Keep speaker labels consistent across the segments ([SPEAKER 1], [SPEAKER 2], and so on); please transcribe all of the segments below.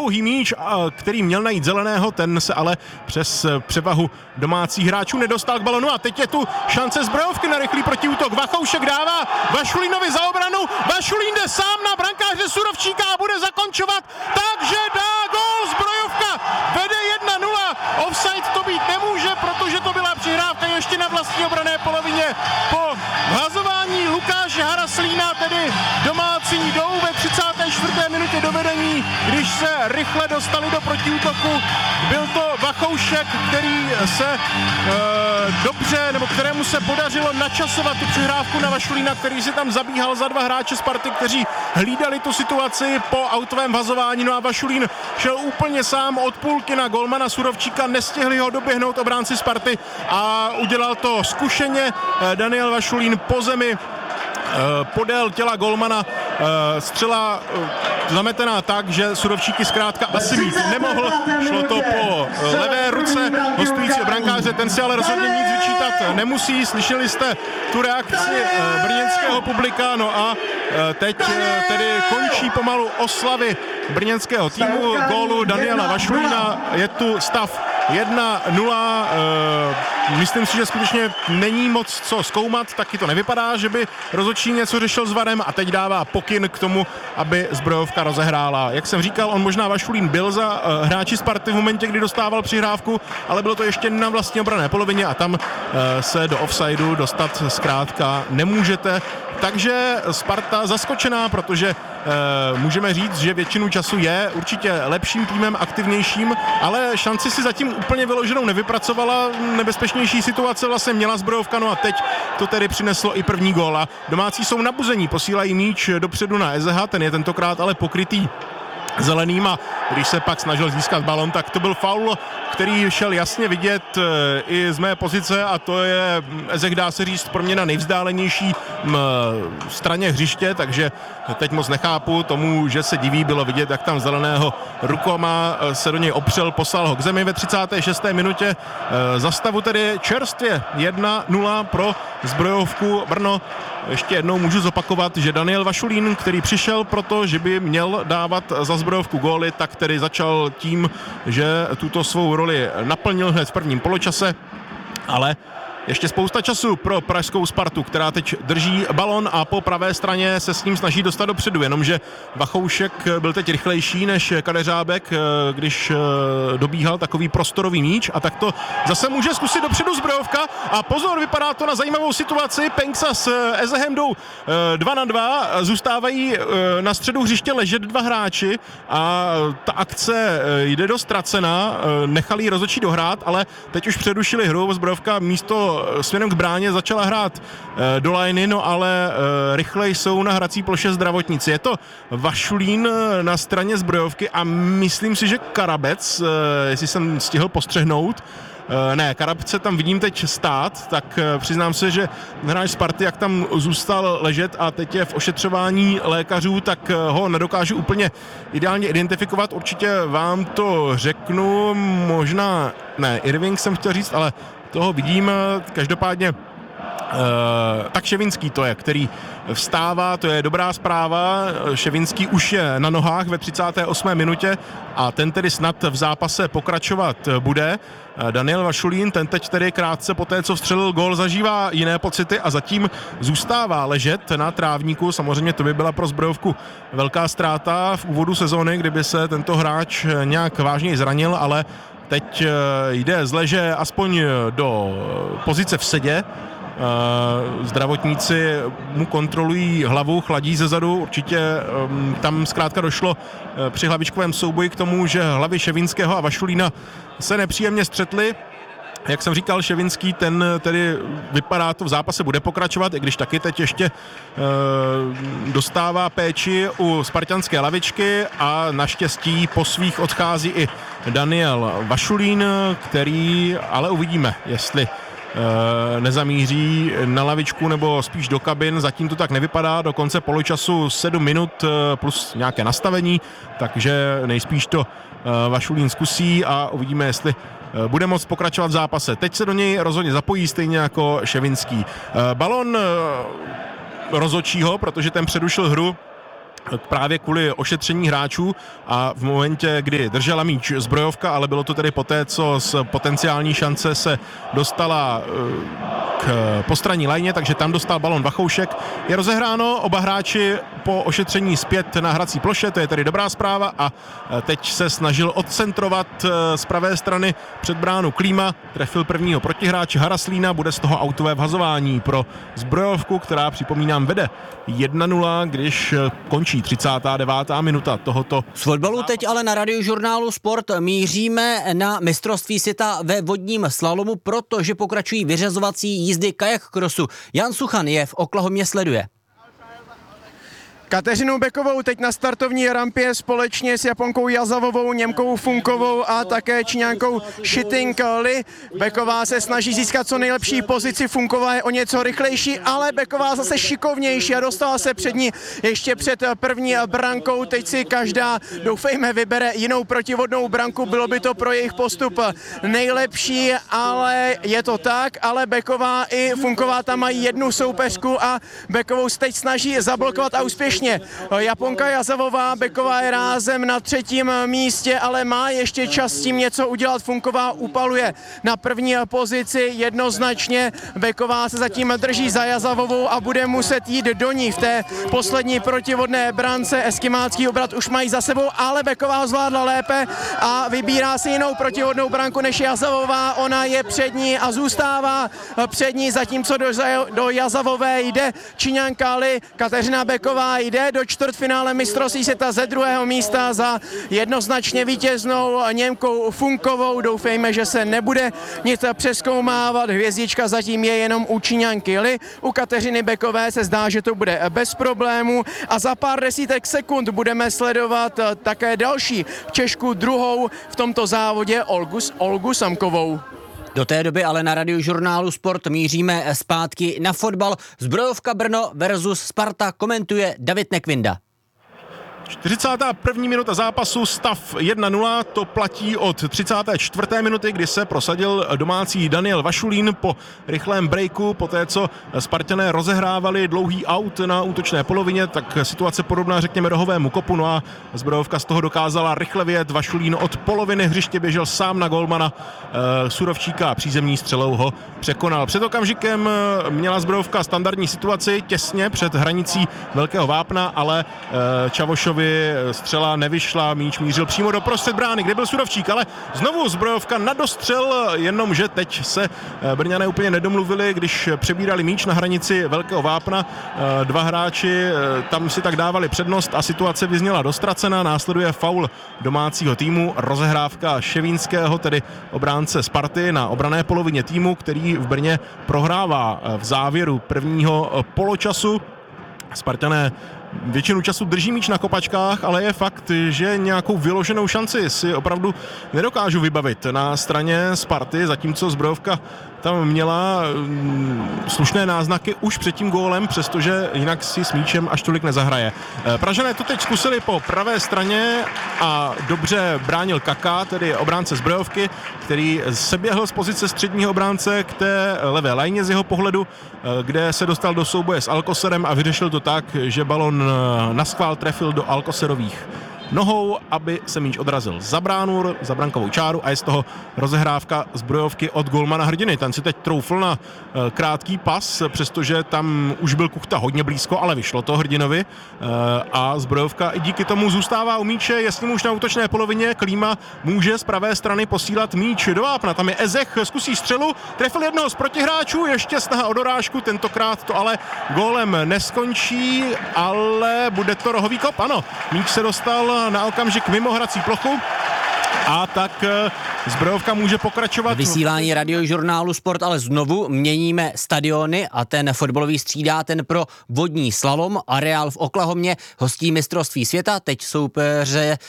[SPEAKER 1] dlouhý míč, který měl najít Zeleného, ten se ale přes převahu domácích hráčů nedostal k balonu a teď je tu šance Zbrojovky na rychlý protiútok. Vachoušek dává Vašulínovi za obranu, Vašulín jde sám na brankáře Surovčíka a bude zakončovat, takže dá gól, Zbrojovka vede 1-0, offside to být nemůže, protože to byla přihrávka ještě na vlastní obranné polovině. Po vhazování Lukáše Haraslína tedy domácí jdou ve 34. minutě do vedení, když se rychle dostali do protiútoku. Byl to Vachoušek, který se dobře, nebo kterému se podařilo načasovat tu přihrávku na Vašulína, který si tam zabíhal za dva hráče Sparty, kteří hlídali tu situaci po autovém vhazování. No a Vašulín šel úplně sám od půlky na golmana Surovčíka, nestihli ho doběhnout obránci Sparty a udělal to zkušeně Daniel Vašulín po zemi podél těla golmana, střela zametená tak, že Surovčíky zkrátka asi mít nemohl, šlo to po levé ruce hostujícího brankáře, ten si ale rozhodně nic vyčítat nemusí, slyšeli jste tu reakci brněnského publika, no a teď tedy končí pomalu oslavy brněnského týmu, gólu Daniela Vašulína, je tu stav 1-0, myslím si, že skutečně není moc co zkoumat, taky to nevypadá, že by rozhodčí něco řešil s VARem a teď dává pokyn k tomu, aby Zbrojovka rozehrála. Jak jsem říkal, on možná Vašulín byl za hráči Sparty v momentě, kdy dostával přihrávku, ale bylo to ještě na vlastní obranné polovině a tam se do offsideu dostat zkrátka nemůžete. Takže Sparta zaskočená, protože můžeme říct, že většinu času je určitě lepším týmem, aktivnějším, ale šanci si zatím úplně vyloženou nevypracovala. Nebezpečnější situace vlastně měla Zbrojovka, no a teď to tedy přineslo i první gól. A domácí jsou nabuzení, posílají míč dopředu na Ezeha, ten je tentokrát ale pokrytý Zeleným a když se pak snažil získat balon, tak to byl faul, který šel jasně vidět i z mé pozice a to je Ezech, dá se říct, pro mě na nejvzdálenější straně hřiště, takže teď moc nechápu tomu, že se diví, bylo vidět, jak tam Zeleného rukama se do něj opřel, poslal ho k zemi ve 36. minutě. Za stavu tedy čerstvě 1-0 pro Zbrojovku Brno. Ještě jednou můžu zopakovat, že Daniel Vašulín, který přišel proto, že by měl dávat za Zbrojovku góly, tak tedy začal tím, že tuto svou roli naplnil hned v prvním poločase, ale ještě spousta času pro pražskou Spartu, která teď drží balon a po pravé straně se s ním snaží dostat dopředu, jenomže Vachoušek byl teď rychlejší než Kadeřábek, když dobíhal takový prostorový míč a tak to zase může zkusit dopředu Zbrojovka a pozor, vypadá to na zajímavou situaci, Penksa s Ezehem jdou 2-2, zůstávají na středu hřiště ležet dva hráči a ta akce jde dost ztracená, nechali ji rozhodčí dohrát, ale teď už přerušili hru, Zbrojovka místo směrem k bráně začala hrát do lajny, no ale rychle jsou na hrací ploše zdravotníci. Je to Vašulín na straně Zbrojovky a myslím si, že Karabec, jestli jsem stihl postřehnout, ne, Karabce tam vidím teď stát, tak přiznám se, že hráč Sparty, jak tam zůstal ležet a teď je v ošetřování lékařů, tak ho nedokážu úplně ideálně identifikovat. Určitě vám to řeknu, možná, ne, Irving jsem chtěl říct, ale toho vidím, každopádně tak Ševinský to je, který vstává, to je dobrá zpráva, Ševinský už je na nohách ve 38. minutě a ten tedy snad v zápase pokračovat bude. Daniel Vašulín, ten teď tedy krátce po té, co vstřelil gól, zažívá jiné pocity a zatím zůstává ležet na trávníku. Samozřejmě to by byla pro Zbrojovku velká ztráta v úvodu sezóny, kdyby se tento hráč nějak vážněji zranil, ale teď jde z leže aspoň do pozice v sedě. Zdravotníci mu kontrolují hlavu, chladí zezadu, určitě tam zkrátka došlo při hlavičkovém souboji k tomu, že hlavy Ševinského a Vašulína se nepříjemně střetly. Jak jsem říkal, Ševinský, ten tedy vypadá to v zápase bude pokračovat, i když taky teď ještě dostává péči u spartanské lavičky a naštěstí po svých odchází i Daniel Vašulín, který, ale uvidíme, jestli nezamíří na lavičku nebo spíš do kabin, zatím to tak nevypadá, do konce poločasu 7 minut plus nějaké nastavení, takže nejspíš to Vašulín zkusí a uvidíme, jestli bude moct pokračovat v zápase. Teď se do něj rozhodně zapojí, stejně jako Ševinský. Balon rozhodčího, protože ten přerušil hru právě kvůli ošetření hráčů a v momentě, kdy držela míč zbrojovka, ale bylo to tedy poté, co z potenciální šance se dostala k postranní lajně, takže tam dostal balon Vachoušek. Je rozehráno, oba hráči po ošetření zpět na hrací ploše, to je tedy dobrá zpráva a teď se snažil odcentrovat z pravé strany před bránu Klíma, trefil prvního protihráče Haraslína, bude z toho autové vhazování pro zbrojovku, která, připomínám, vede 1-0, když končí 39. minuta tohoto.
[SPEAKER 2] Z fotbalu teď ale na Radiožurnálu Sport míříme na mistrovství světa ve vodním slalomu, protože pokračují vyřazovací jízdy kajak crossu. Jan Suchan je v Oklahomě sleduje.
[SPEAKER 3] Kateřinu Bekovou teď na startovní rampě společně s Japonkou Jazavovou, Němkou Funkovou a také Číňankou Shiting Li. Beková se snaží získat co nejlepší pozici, Funková je o něco rychlejší, ale Beková zase šikovnější a dostala se před ní ještě před první brankou. Teď si každá, doufejme, vybere jinou protivodnou branku, bylo by to pro jejich postup nejlepší, ale je to tak, ale Beková i Funková tam mají jednu soupeřku a Bekovou se teď snaží zablokovat a úspěšně. Japonka Jazavová, Beková je rázem na 3. místě, ale má ještě čas s tím něco udělat. Funková upaluje na první pozici jednoznačně. Beková se zatím drží za Jazavovou a bude muset jít do ní v té poslední protivodné brance. Eskimácký obrat už mají za sebou, ale Beková zvládla lépe a vybírá si jinou protivodnou branku než Jazavová. Ona je před ní a zůstává před ní, zatímco do Jazavové jde Číňanka Li. Kateřina Beková jde do čtvrtfinále mistrovství světa ze 2. místa za jednoznačně vítěznou Němkou Funkovou. Doufejme, že se nebude nic přezkoumávat. Hvězdička zatím je jenom u Číňanky Li. U Kateřiny Bekové se zdá, že to bude bez problémů a za pár desítek sekund budeme sledovat také další Češku, druhou v tomto závodě Olgu Samkovou.
[SPEAKER 2] Do té doby ale na Radiožurnálu Sport míříme zpátky na fotbal. Zbrojovka Brno versus Sparta komentuje David Nekvinda.
[SPEAKER 1] 41. minuta zápasu, stav 1-0, to platí od 34. minuty, kdy se prosadil domácí Daniel Vašulín po rychlém breaku, poté co Spartané rozehrávali dlouhý aut na útočné polovině, tak situace podobná, řekněme, rohovému kopu, no a zbrojovka z toho dokázala rychle vyjet. Vašulín od poloviny hřiště běžel sám na golmana Surovčíka a přízemní střelou ho překonal. Před okamžikem měla zbrojovka standardní situaci těsně před hranicí Velkého Vápna, ale Čavošovi střela nevyšla, míč mířil přímo do prostřed brány, kde byl Surovčík, ale znovu zbrojovka na dostřel, jenomže teď se Brňané úplně nedomluvili, když přebírali míč na hranici Velkého Vápna. Dva hráči tam si tak dávali přednost a situace vyzněla dostracena, následuje faul domácího týmu, rozehrávka Ševínského, tedy obránce Sparty, na obranné polovině týmu, který v Brně prohrává v závěru prvního poločasu. Spartané většinu času drží míč na kopačkách, ale je fakt, že nějakou vyloženou šanci si opravdu nedokážu vybavit na straně Sparty, zatímco zbrojovka tam měla slušné náznaky už před tím gólem, přestože jinak si s míčem až tolik nezahraje. Pražané to teď zkusili po pravé straně a dobře bránil Kaka, tedy obránce zbrojovky, který se běhl z pozice středního obránce k té levé lajně z jeho pohledu, kde se dostal do souboje s Alcocerem a vyřešil to tak, že balon naschvál trefil do Alcocerových nohou, aby se míč odrazil za bránu, za brankovou čáru a je z toho rozehrávka zbrojovky od golmana Hrdiny. Ten si teď troufl na krátký pas, přestože tam už byl Kuchta hodně blízko, ale vyšlo to Hrdinovi a zbrojovka i díky tomu zůstává u míče, je s ním už na útočné polovině. Klíma může z pravé strany posílat míč do Vápna, tam je Ezech, zkusí střelu, trefil jednoho z protihráčů, ještě snaha o dorážku, tentokrát to ale gólem neskončí, ale bude to rohový kop, ano, míč se dostal na okamžik mimo hrací plochu a tak zbrojovka může pokračovat.
[SPEAKER 2] Vysílání Radiožurnálu Sport, ale znovu měníme stadiony a ten fotbalový střídá ten pro vodní slalom. Areál v Oklahomě hostí mistrovství světa, teď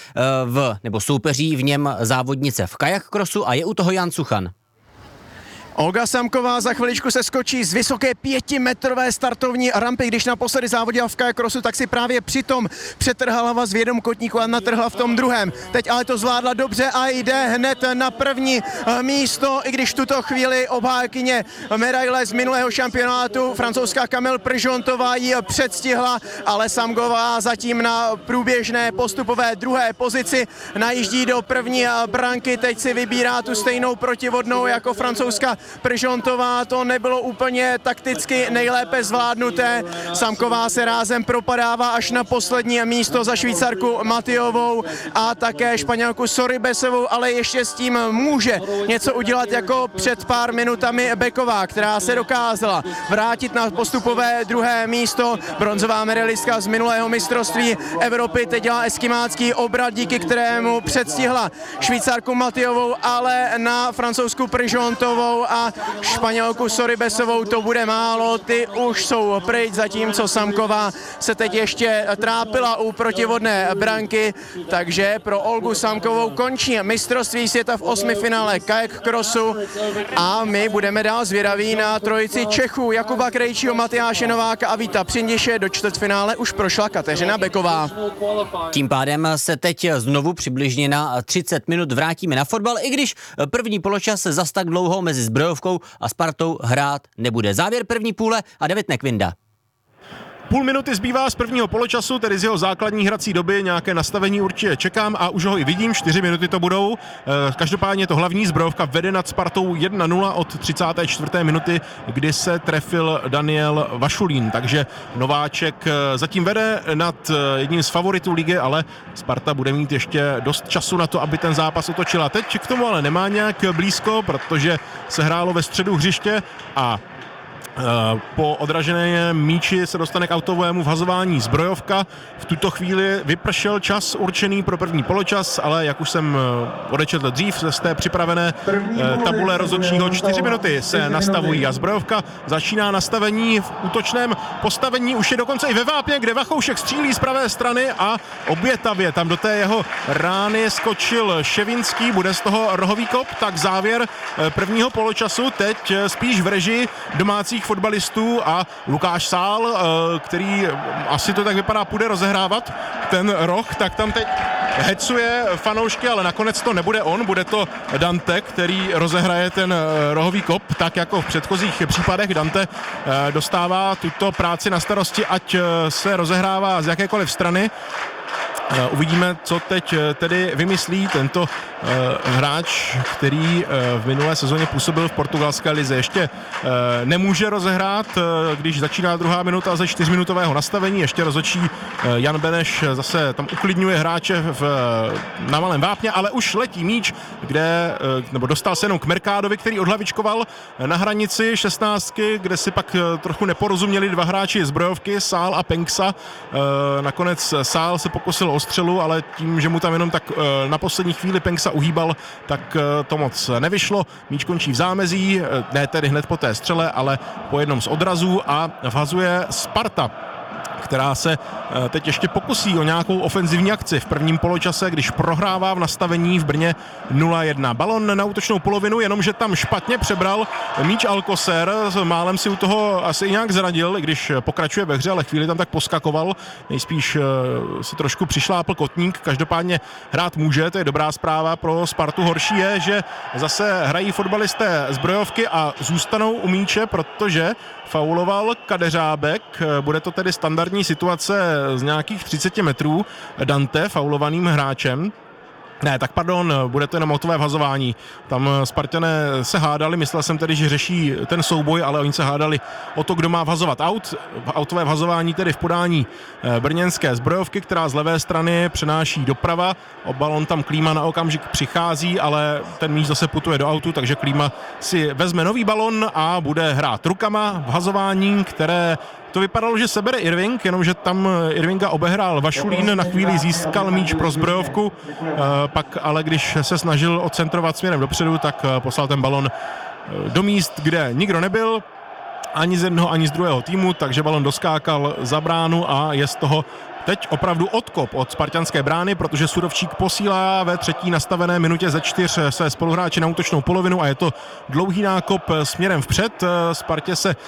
[SPEAKER 2] soupeří v něm závodnice v kajak crossu a je u toho Jan Suchan.
[SPEAKER 3] Olga Samková za chviličku se skočí z vysoké 5metrové startovní rampy. Když naposledy závodila v kajakrosu, tak si právě přitom přetrhala vaz v jednom kotníku a natrhla v tom druhém. Teď ale to zvládla dobře a jde hned na první místo, i když v tuto chvíli obhájkyně medaile z minulého šampionátu francouzská Kamil Pržontová ji předstihla, ale Samková zatím na průběžné postupové druhé pozici najíždí do první branky. Teď si vybírá tu stejnou protivodnou jako francouzská Pržontová, to nebylo úplně takticky nejlépe zvládnuté. Samková se rázem propadává až na poslední místo za Švýcarku Matijovou a také Španělku Sorribesovou, ale ještě s tím může něco udělat jako před pár minutami Beková, která se dokázala vrátit na postupové druhé místo. Bronzová medailistka z minulého mistrovství Evropy teď dělá eskimácký obrat, díky kterému předstihla Švýcarku Matijovou, ale na francouzskou Pržontovou a Španělku Sorribesovou to bude málo, ty už jsou pryč, zatímco Samková se teď ještě trápila u protivodné branky, takže pro Olgu Samkovou končí mistrovství světa v 8. finále kajak crossu a my budeme dál zvědaví na trojici Čechů Jakuba Krejčího, Matyáše Nováka a Víta Přindiše. Do čtvrtfinále už prošla Kateřina Beková.
[SPEAKER 2] Tím pádem se teď znovu přibližně na 30 minut vrátíme na fotbal, i když první poločas zas tak dlouho mezi Zbrojovkou a Spartou hrát nebude. Závěr první půle a David Nekvinda.
[SPEAKER 1] Půl minuty zbývá z prvního poločasu, tedy z jeho základní hrací doby, nějaké nastavení určitě čekám a už ho i vidím, 4 minuty to budou. Každopádně to hlavní, Zbrojovka vede nad Spartou 1-0 od 34. minuty, kdy se trefil Daniel Vašulín, takže nováček zatím vede nad jedním z favoritů ligy, ale Sparta bude mít ještě dost času na to, aby ten zápas otočila. Teď k tomu ale nemá nějak blízko, protože se hrálo ve středu hřiště a po odražené míči se dostane k autovému vhazování Zbrojovka. V tuto chvíli vypršel čas určený pro první poločas, ale jak už jsem odečetl dřív z té připravené tabule rozhodčího, 4 minuty se nastavují a Zbrojovka začíná nastavení v útočném postavení. Už je dokonce i ve vápně, kde Vachoušek střílí z pravé strany a obětavě tam do té jeho rány skočil Ševinský, bude z toho rohový kop, tak závěr prvního poločasu teď spíš v režii domácích fotbalistů a Lukáš Sál, který asi to tak vypadá, půjde rozehrávat ten roh, tak tam teď hecuje fanoušky, ale nakonec to nebude on, bude to Dante, který rozehraje ten rohový kop, tak jako v předchozích případech. Dante dostává tuto práci na starosti, ať se rozehrává z jakékoliv strany. Uvidíme, co teď tedy vymyslí tento hráč, který v minulé sezóně působil v portugalské lize. Ještě nemůže rozehrát, když začíná druhá minuta ze 4minutového nastavení. Ještě rozhodčí Jan Beneš zase tam uklidňuje hráče na malém vápně, ale už letí míč, nebo dostal se jenom k Merkádovi, který odhlavičkoval na hranici 16, kde si pak trochu neporozuměli dva hráči Zbrojovky, Sál a Penksa. Nakonec Sál se pokusil o střelu, ale tím, že mu tam jenom tak na poslední chvíli Penksa uhýbal, tak to moc nevyšlo. Míč končí v zámezí, ne tedy hned po té střele, ale po jednom z odrazů a vhazuje Sparta, která se teď ještě pokusí o nějakou ofenzivní akci v prvním poločase, když prohrává v nastavení v Brně 0-1. Balon na útočnou polovinu, jenomže tam špatně přebral míč Alcocer, málem si u toho asi nějak zradil, i když pokračuje ve hře, ale chvíli tam tak poskakoval, nejspíš si trošku přišlápl kotník, každopádně hrát může, to je dobrá zpráva pro Spartu. Horší je, že zase hrají fotbalisté Zbrojovky a zůstanou u míče, protože fauloval Kadeřábek, bude to tedy standardní situace z nějakých 30 metrů, Dante faulovaným hráčem. Ne, tak pardon, bude to jenom autové vhazování. Tam Spartané se hádali, myslel jsem tedy, že řeší ten souboj, ale oni se hádali o to, kdo má vhazovat aut. Autové vhazování tedy v podání brněnské Zbrojovky, která z levé strany přenáší doprava. O balon tam Klíma na okamžik přichází, ale ten míč zase putuje do autu, takže Klíma si vezme nový balon a bude hrát rukama vhazování, které to vypadalo, že sebere Irving, jenomže tam Irvinga obehrál Vašulín, na chvíli získal míč pro Zbrojovku, pak ale když se snažil odcentrovat směrem dopředu, tak poslal ten balon do míst, kde nikdo nebyl, ani z jednoho, ani z druhého týmu, takže balon doskákal za bránu a je z toho teď opravdu odkop od spartanské brány, protože Surovčík posílá ve třetí nastavené minutě ze 4 své spoluhráče na útočnou polovinu a je to dlouhý nákop směrem vpřed. Spartě se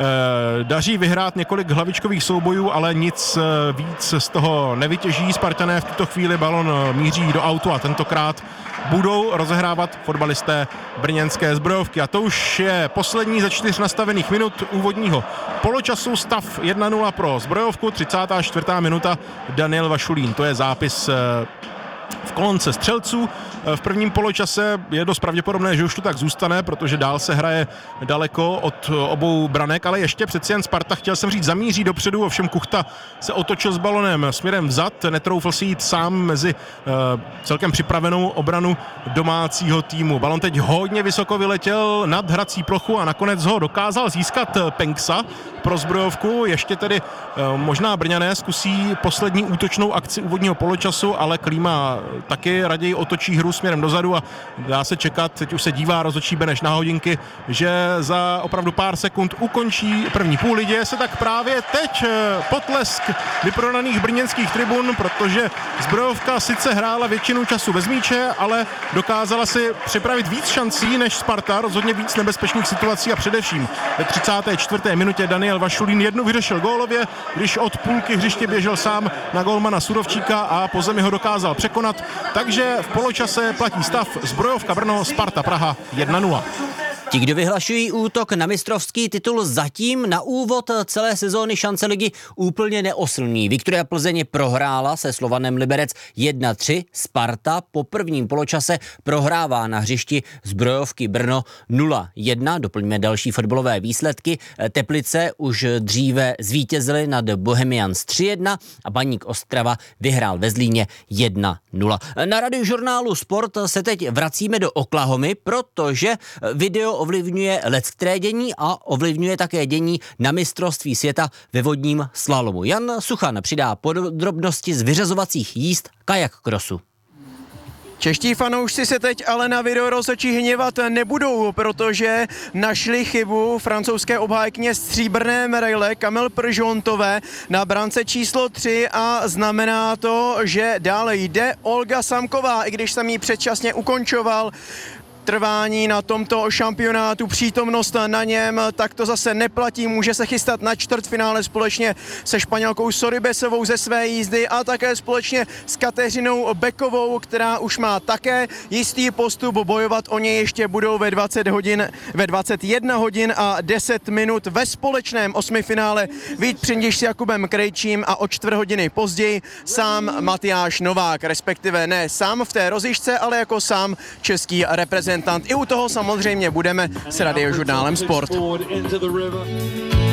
[SPEAKER 1] daří vyhrát několik hlavičkových soubojů, ale nic víc z toho nevytěží. Spartané v tuto chvíli balon míří do autu a tentokrát budou rozehrávat fotbalisté brněnské Zbrojovky. A to už je poslední ze 4 nastavených minut úvodního poločasu. Stav 1-0 pro Zbrojovku, 34. minuta Daniel Vašulín. To je zápis v kolonce střelců. V prvním poločase je dost pravděpodobné, že už to tak zůstane, protože dál se hraje daleko od obou branek, ale ještě přeci jen Sparta, chtěl jsem říct, zamíří dopředu, ovšem Kuchta se otočil s balonem směrem vzad, netroufl si jít sám mezi celkem připravenou obranu domácího týmu. Balon teď hodně vysoko vyletěl nad hrací plochu a nakonec ho dokázal získat Penksa pro Zbrojovku. Ještě tedy možná Brňané zkusí poslední útočnou akci úvodního poločasu, ale Klíma taky raději otočí hru směrem dozadu a dá se čekat, teď už se dívá rozhodčí Beneš na hodinky, že za opravdu pár sekund ukončí první půli. Děje se tak právě teď potlesk vyprodaných brněnských tribun, protože Zbrojovka sice hrála většinu času bez míče, ale dokázala si připravit víc šancí než Sparta, rozhodně víc nebezpečných situací a především ve 34. minutě Daniel Vašulín jednu vyřešil gólově, když od půlky hřiště běžel sám na golmana Surovčíka a po zemi ho dokázal překonat. Takže v poločase platí stav Zbrojovka Brno, Sparta Praha 1-0.
[SPEAKER 2] Ti, kdo vyhlašují útok na mistrovský titul, zatím na úvod celé sezóny šance ligy úplně neoslní. Viktoria Plzeň prohrála se Slovanem Liberec 1-3. Sparta po prvním poločase prohrává na hřišti Zbrojovky Brno 0-1. Doplňme další fotbalové výsledky. Teplice už dříve zvítězily nad Bohemians 3-1 a Baník Ostrava vyhrál ve Zlíně 1-0. Na Radiožurnálu Sport se teď vracíme do Oklahomy, protože video ovlivňuje leckteré dění a ovlivňuje také dění na mistrovství světa ve vodním slalomu. Jan Suchan přidá podrobnosti z vyřazovacích jízd kajak crossu.
[SPEAKER 3] Čeští fanoušci se teď ale na video rozhodčí hněvat nebudou, protože našli chybu francouzské obhájkyně stříbrné medaile Kamil Pržontové na brance číslo 3 a znamená to, že dále jde Olga Samková, i když jsem ji předčasně ukončoval trvání na tomto šampionátu, přítomnost na něm, tak to zase neplatí, může se chystat na čtvrtfinále společně se Španělkou Sorribesovou ze své jízdy a také společně s Kateřinou Bekovou, která už má také jistý postup, bojovat o něj ještě budou ve 21 hodin a 10 minut ve společném osmifinále Vít Přindiš s Jakubem Krejčím a o 4 hodiny později sám Matyáš Novák, respektive ne sám v té rozlišce, ale jako sám český reprezentant. I u toho samozřejmě budeme s Radiožurnálem Sport.